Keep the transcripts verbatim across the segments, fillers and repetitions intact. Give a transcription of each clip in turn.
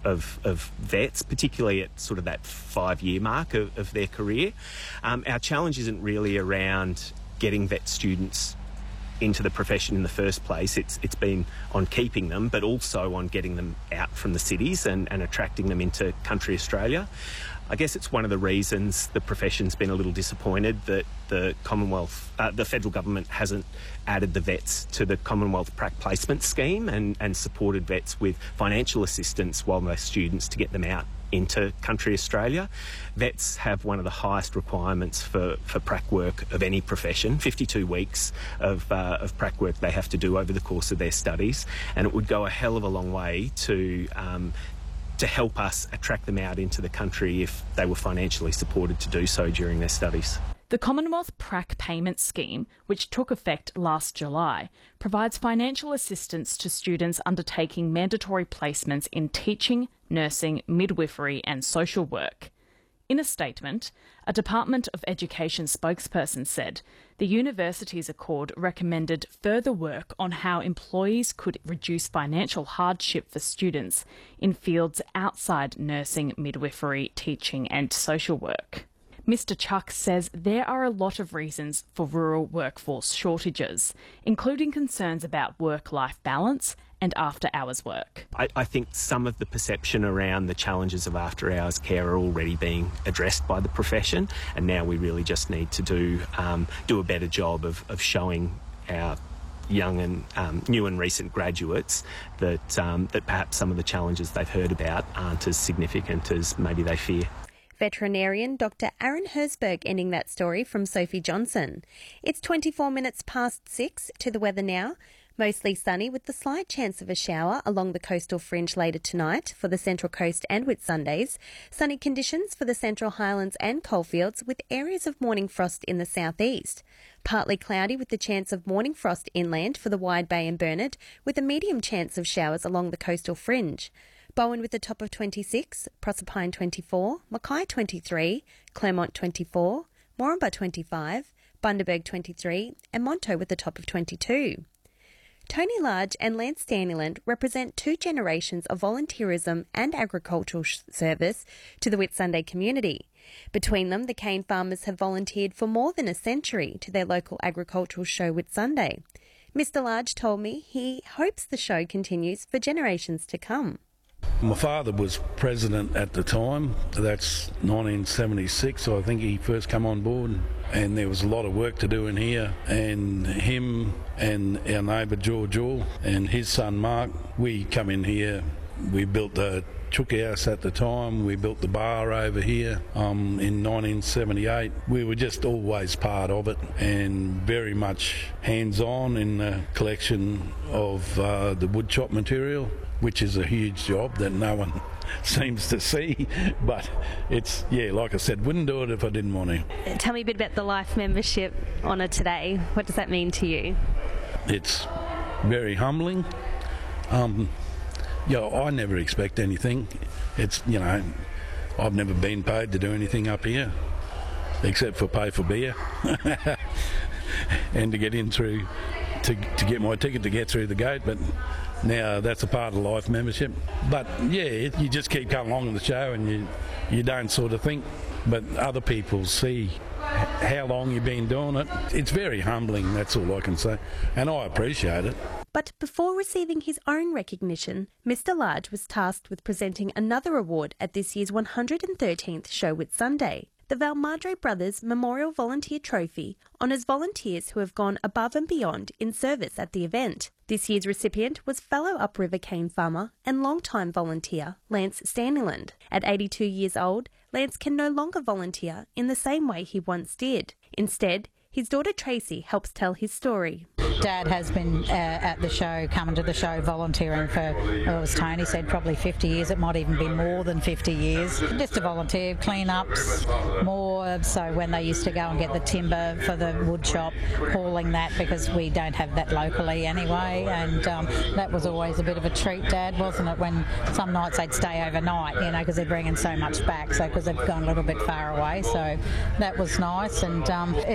of, of vets, particularly at sort of that five-year mark of, of their career. Um, our challenge isn't really around getting vet students into the profession in the first place. It's it's been on keeping them, but also on getting them out from the cities and, and attracting them into country Australia. I guess it's one of the reasons the profession's been a little disappointed that the Commonwealth, uh, the federal government hasn't added the vets to the Commonwealth Prac Placement Scheme and, and supported vets with financial assistance while they're students to get them out into country Australia. Vets have one of the highest requirements for, for prac work of any profession, fifty-two weeks of, uh, of prac work they have to do over the course of their studies, and it would go a hell of a long way to um, to help us attract them out into the country if they were financially supported to do so during their studies. The Commonwealth Prac Payment Scheme, which took effect last July, provides financial assistance to students undertaking mandatory placements in teaching, nursing, midwifery and social work. In a statement, a Department of Education spokesperson said the Universities Accord recommended further work on how employees could reduce financial hardship for students in fields outside nursing, midwifery, teaching and social work. Mister Chuck says there are a lot of reasons for rural workforce shortages, including concerns about work-life balance and after-hours work. I, I think some of the perception around the challenges of after-hours care are already being addressed by the profession, and now we really just need to do um, do a better job of, of showing our young and um, new and recent graduates that um, that perhaps some of the challenges they've heard about aren't as significant as maybe they fear. Veterinarian Doctor Aaron Herzberg ending that story from Sophie Johnson. It's twenty-four minutes past six. To the weather now. Mostly sunny with the slight chance of a shower along the coastal fringe later tonight for the Central Coast and Whitsundays. Sunny conditions for the Central Highlands and Coalfields with areas of morning frost in the southeast. Partly cloudy with the chance of morning frost inland for the Wide Bay and Burnett with a medium chance of showers along the coastal fringe. Bowen with a top of twenty-six, Proserpine twenty-four, Mackay twenty-three, Clermont twenty-four, Moranbah twenty-five, Bundaberg twenty-three and Monto with a top of twenty-two. Tony Large and Lance Staniland represent two generations of volunteerism and agricultural service to the Whitsunday community. Between them, the cane farmers have volunteered for more than a century to their local agricultural show Whitsunday. Mister Large told me he hopes the show continues for generations to come. My father was president at the time. That's nineteen seventy-six, I think he first came on board, and there was a lot of work to do in here. And him and our neighbour George All and his son Mark, we come in here. We built the chook house at the time. We built the bar over here um, in nineteen seventy-eight. We were just always part of it and very much hands-on in the collection of uh, the wood chop material, which is a huge job that no one seems to see. But it's, yeah, like I said, wouldn't do it if I didn't want to. Tell me a bit about the Life Membership honour today. What does that mean to you? It's very humbling. Um, yeah, I never expect anything. It's, you know, I've never been paid to do anything up here except for pay for beer and to get in through, to, to get my ticket to get through the gate. But now that's a part of Life Membership. But yeah, you just keep coming along with the show and you, you don't sort of think, but other people see how long you've been doing it. It's very humbling, that's all I can say, and I appreciate it. But before receiving his own recognition, Mister Large was tasked with presenting another award at this year's one hundred thirteenth show Whitsunday. The Valmadre Brothers Memorial Volunteer Trophy honours volunteers who have gone above and beyond in service at the event. This year's recipient was fellow upriver cane farmer and long-time volunteer Lance Staniland. At eighty-two years old, Lance can no longer volunteer in the same way he once did. Instead, his daughter Tracy helps tell his story. Dad has been uh, at the show, coming to the show, volunteering for, well, as Tony said, probably fifty years. It might even be more than fifty years. Just to volunteer, clean-ups, more. So when they used to go and get the timber for the wood shop, hauling that because we don't have that locally anyway. And um, that was always a bit of a treat, Dad, wasn't it? When some nights they'd stay overnight, you know, because they're bringing so much back, so because they've gone a little bit far away. So that was nice. And, um, and his lady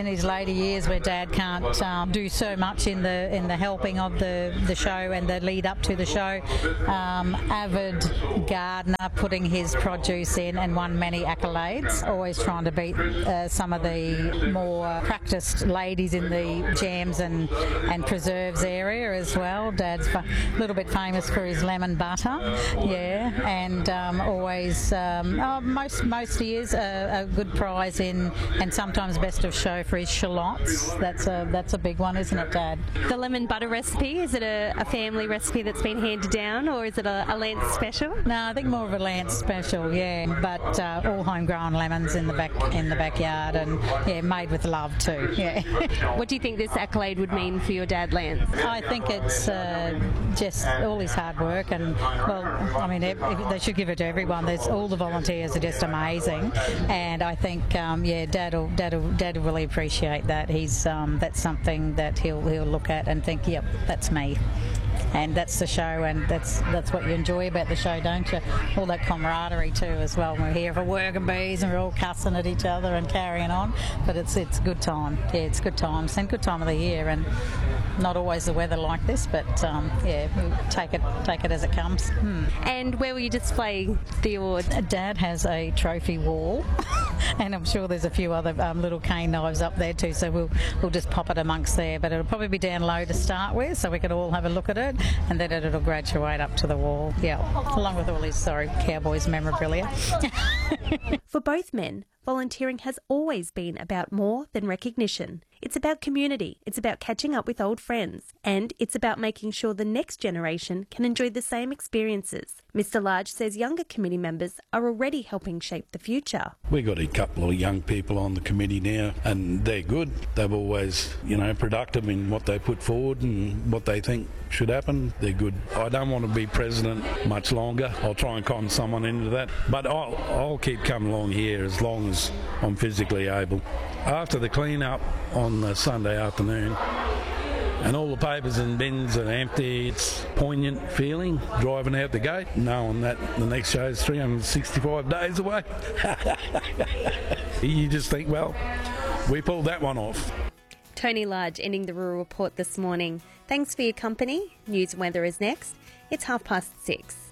eighty years where Dad can't um, do so much in the in the helping of the, the show and the lead up to the show. Um, avid gardener, putting his produce in and won many accolades. Always trying to beat uh, some of the more practiced ladies in the jams and, and preserves area as well. Dad's a little bit famous for his lemon butter, yeah, and um, always um, oh, most most years a, a good prize in and sometimes best of show for his shallots. That's a that's a big one, isn't it, Dad? The lemon butter recipe, is it a, a family recipe that's been handed down, or is it a, a Lance special? No, I think more of a Lance special, yeah. But uh, all homegrown lemons in the back in the backyard, and yeah, made with love too. Yeah. What do you think this accolade would mean for your dad, Lance? I think it's uh, just all his hard work, and well, I mean, if, if they should give it to everyone. There's all the volunteers are just amazing, and I think um, yeah, Dad will Dad will Dad will really appreciate that. He's um, that's something that he'll he'll look at and think, yep, that's me. And that's the show, and that's that's what you enjoy about the show, don't you? All that camaraderie too, as well. We're here for working bees, and we're all cussing at each other and carrying on. But it's it's a good time. Yeah, it's good times and good time of the year, and not always the weather like this, but um, yeah, we'll take it take it as it comes. Hmm. And where will you display the award? Dad has a trophy wall, and I'm sure there's a few other um, little cane knives up there too. So we'll we'll just pop it amongst there, but it'll probably be down low to start with, so we can all have a look at it. And then it'll graduate up to the wall, yeah, along with all his, sorry, Cowboys memorabilia. For both men, volunteering has always been about more than recognition. It's about community, it's about catching up with old friends, and it's about making sure the next generation can enjoy the same experiences. Mister Large says younger committee members are already helping shape the future. We've got a couple of young people on the committee now, and they're good. They've always, you know, productive in what they put forward and what they think should happen. They're good. I don't want to be president much longer. I'll try and con someone into that, but I'll, I'll keep coming along here as long as I'm physically able. After the clean-up on the Sunday afternoon, and all the papers and bins are empty, it's a poignant feeling driving out the gate, knowing that the next show is three hundred sixty-five days away. You just think, well, we pulled that one off. Tony Large ending the Rural Report this morning. Thanks for your company. News and weather is next. It's half past six.